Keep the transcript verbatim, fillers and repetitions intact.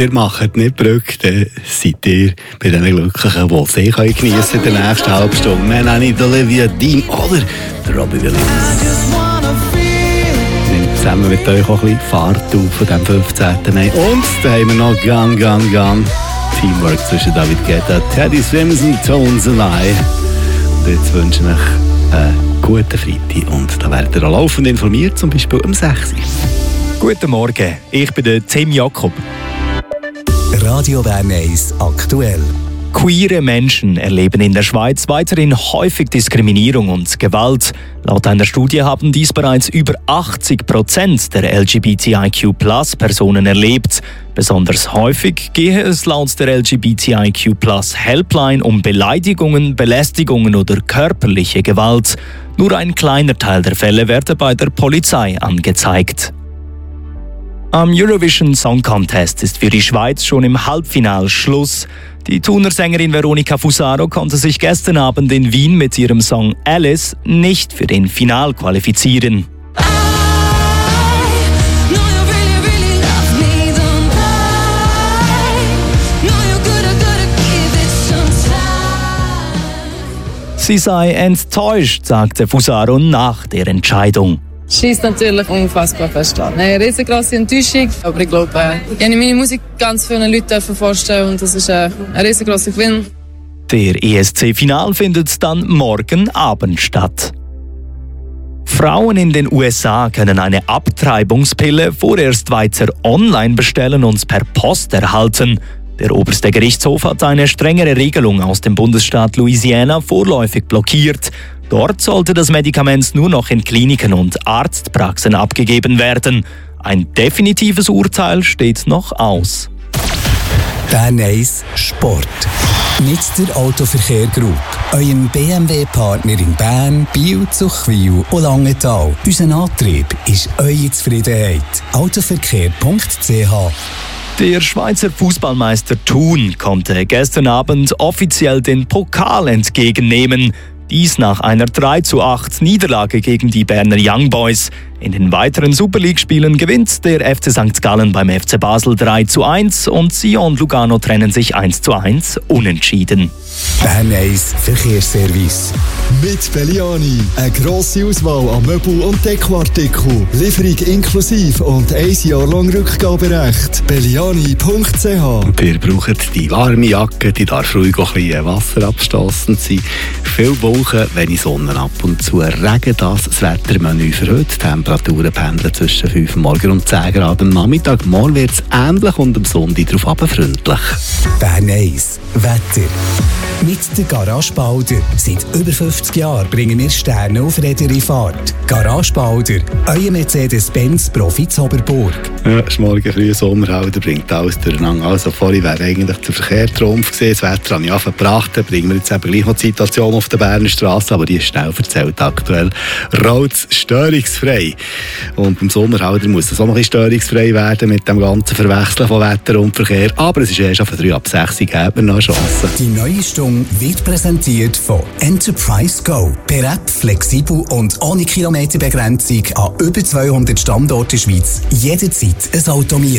ihr macht nicht Brücke, dann seid ihr bei den Glücklichen, die sie geniessen in der nächsten halben Stunde. Wir haben nicht Olivia Dean oder Robbie Williams. Nimmt zusammen mit euch auch ein bisschen Fahrt auf von diesem fünfzehnten Mai. Und da haben wir noch Gun, Gun, Gun. Teamwork zwischen David Guetta, Teddy Swims und Tones and I. Und jetzt wünsche ich euch einen guten Freitag. Und da werdet ihr auch laufend informiert, zum Beispiel um sechs Uhr. Guten Morgen, ich bin der Tim Jakob. Radio Bern eins aktuell. Queere Menschen erleben in der Schweiz weiterhin häufig Diskriminierung und Gewalt. Laut einer Studie haben dies bereits über achtzig Prozent der L G B T I Q Plus Personen erlebt. Besonders häufig gehe es laut der L G B T I Q Plus Helpline um Beleidigungen, Belästigungen oder körperliche Gewalt. Nur ein kleiner Teil der Fälle werde bei der Polizei angezeigt. Am Eurovision Song Contest ist für die Schweiz schon im Halbfinale Schluss. Die Thuner Sängerin Veronica Fusaro konnte sich gestern Abend in Wien mit ihrem Song Alice nicht für den Final qualifizieren. Sie sei enttäuscht, sagte Fusaro nach der Entscheidung. Schießt natürlich unfassbar fest an. Eine riesengroße Enttäuschung, aber ich glaube, äh, ich habe meine Musik ganz vielen Leuten vorstellen und das ist äh, ein riesengroßer Gewinn. Der E S C-Final findet dann morgen Abend statt. Frauen in den U S A können eine Abtreibungspille vorerst weiter online bestellen und per Post erhalten. Der oberste Gerichtshof hat eine strengere Regelung aus dem Bundesstaat Louisiana vorläufig blockiert. Dort sollte das Medikament nur noch in Kliniken und Arztpraxen abgegeben werden. Ein definitives Urteil steht noch aus. Bern eins Sport. Mit der Autoverkehr Group, eurem B M W-Partner in Bern, Biel, Zuchwil und Langenthal. Unser Antrieb ist eure Zufriedenheit. autoverkehr punkt c h. Der Schweizer Fußballmeister Thun konnte gestern Abend offiziell den Pokal entgegennehmen. Dies nach einer drei zu acht Niederlage gegen die Berner Young Boys. In den weiteren Super League-Spielen gewinnt der F C Sankt Gallen beim F C Basel drei zu eins und Sion und Lugano trennen sich eins zu eins unentschieden. Bern eins Verkehrsservice. Mit Belliani. Eine grosse Auswahl an Möbel- und Dekoartikeln. Lieferung inklusive und ein Jahr lang Rückgaberecht. Belliani punkt c h. Ihr braucht die warme Jacke, die darf ruhig auch ein bisschen wasserabstossend sein. Viel Wolken, wenig Sonne ab und zu. Regen, das das Wettermenü für heute. Die Temperaturen pendeln zwischen fünf Uhr morgen und zehn Grad am Nachmittag. Morgen wird es ähnlich und am Sonntag darauf aber freundlich. Bern eins Wetter. Mit der Garage Balder. Seit über fünfzig Jahren bringen wir Sterne auf redere Fahrt. Garage Balder, euer Mercedes-Benz-Profi Zoberburg. Ja, es ist morgen früh Sommerhalter, bringt alles durcheinander. Also vorhin wäre eigentlich der Verkehr Trumpf gewesen. Das Wetter habe ich angebracht. Da bringen wir jetzt eben gleich noch die Situation auf der Berner Straße, aber die ist schnell erzählt aktuell. Rot störungsfrei. Und beim Sommerhalter muss es auch noch ein bisschen störungsfrei werden mit dem ganzen Verwechseln von Wetter und Verkehr. Aber es ist erst von drei ab sechs, geben wir noch Chancen. Die neue Stunde wird präsentiert von Enterprise Go. Per App, flexibel und ohne Kilometerbegrenzung an über zweihundert Standorten in der Schweiz. Jederzeit ein Auto mieten.